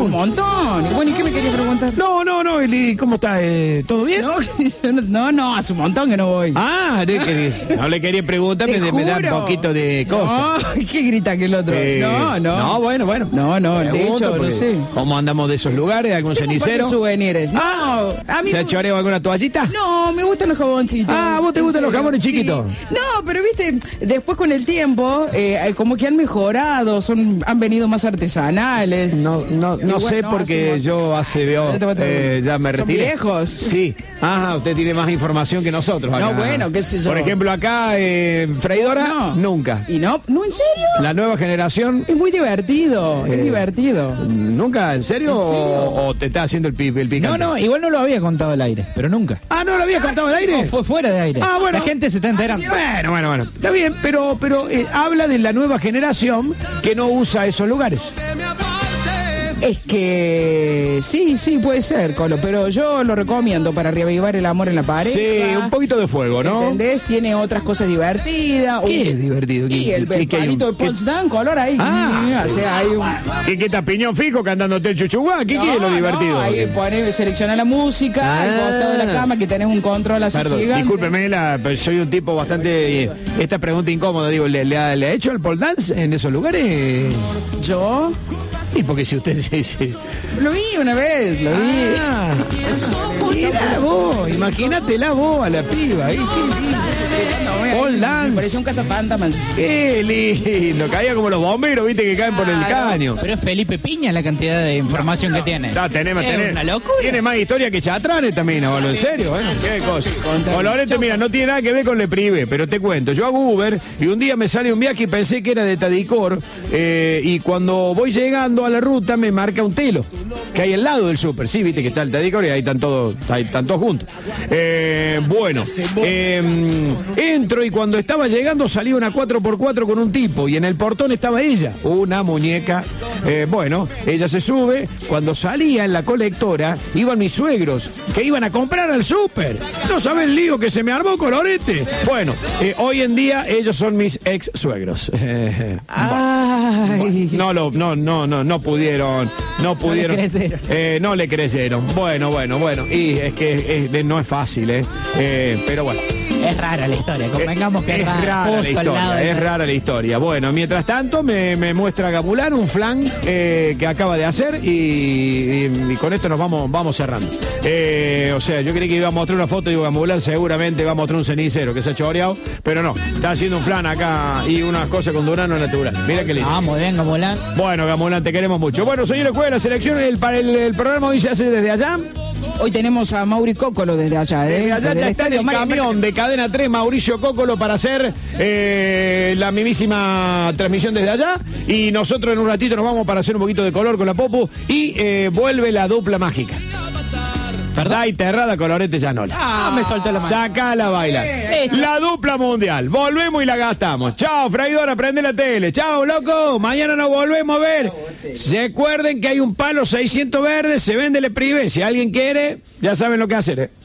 un montón. Y bueno, ¿y qué me quería preguntar? No, Eli, ¿cómo está? ¿Todo bien? No, hace un montón que no voy. Ah, no le quería preguntar, me da un poquito de cosas. No, ¿qué grita que el otro? No. No, bueno. No, de hecho, no sé. ¿Cómo andamos de esos lugares? ¿Algún cenicero? Souvenirs. No, a mí ¿Se ha choreado alguna toallita? No, me gustan los jaboncitos. Ah, ¿vos te gustan los jabones chiquitos? Sí. No, pero viste, después con el tiempo, como que han mejorado, han venido más artesanales. No sé porque yo ya me retiré. ¿Son viejos? Sí. Ajá, usted tiene más información que nosotros acá. No, bueno, qué sé yo. Por ejemplo, acá, freidora, nunca. ¿Y no? ¿No, en serio? La nueva generación. Es muy divertido, es divertido. ¿Nunca? ¿En serio? ¿O te está haciendo el picante? No, igual no lo había contado al aire, pero nunca. Ah, ¿no lo había contado al aire? No, fue fuera de aire. Ah, bueno. La gente se está enterando. Bueno. Está bien, pero habla de la nueva generación que no usa esos lugares. Es que sí puede ser, Colo, pero yo lo recomiendo para reavivar el amor en la pareja. Sí, un poquito de fuego, ¿no? ¿Entendés? Tiene otras cosas divertidas. ¿Qué es divertido? Y el palito de Potsdam, color ahí. O sea, hay un... ¿Qué está piñón fijo cantándote el chuchuá? ¿Qué es lo divertido? Ahí selecciona la música, al costado de la cama que tenés un control así gigante. Discúlpeme, pero soy un tipo bastante... esta pregunta incómoda, digo, ¿le ha hecho el pole dance en esos lugares? ¿Yo? Sí, porque si usted... Sí. Lo vi una vez, lo vi. Mirá vos, imagínatela vos a la piba ahí. Pole dance. Me pareció un cazafantasmas. Qué lindo, caía como los bomberos, viste, que caen por el caño. Pero es Felipe Piña la cantidad de información que tiene. Tenemos. Una locura. Tiene más historia que Chatranes también, ¿en serio? Qué cosa. Loreto, mira, no tiene nada que ver con Le Privé, pero te cuento, yo hago Uber y un día me sale un viaje y pensé que era de Tadicor, y cuando voy llegando a la ruta me marca un telo que hay al lado del súper. Sí, viste que está el Tadicor y ahí están todos juntos. Entro y cuando estaba llegando salía una 4x4 con un tipo y en el portón estaba ella, una muñeca. Ella se sube. Cuando salía en la colectora iban mis suegros que iban a comprar al súper. No saben el lío que se me armó, Colorete. Hoy en día ellos son mis ex suegros. No pudieron. No le crecieron. Bueno. Y es que no es fácil, pero bueno. Es rara la historia, convengamos que es rara la historia. Bueno, mientras tanto me muestra Gamulán un flan que acaba de hacer y con esto nos vamos cerrando. O sea, yo creí que iba a mostrar una foto y digo, Gamulán seguramente va a mostrar un cenicero que se ha choreado, pero no, está haciendo un flan acá y unas cosas con durazno natural. Mira qué lindo. Vamos, bien, Gamulán. Bueno, Gamulán, te queremos mucho. Bueno, señores, juega la selección, el programa hoy se hace desde allá. Hoy tenemos a Mauri Cócolo desde allá, Desde allá ya está en el camión de Cadena 3, Mauricio Cócolo, para hacer la mismísima transmisión desde allá. Y nosotros en un ratito nos vamos para hacer un poquito de color con la Popu. Y vuelve la dupla mágica. ¿Verdad? Y Terrada, Colorete ya no. Me soltó la mano. Sacala a bailar. La dupla mundial. Volvemos y la gastamos. Chao, freidora, prende la tele. Chao, loco. Mañana nos volvemos a ver. Recuerden que hay un palo 600 verdes. Se vende Le Privé. Si alguien quiere, ya saben lo que hacer,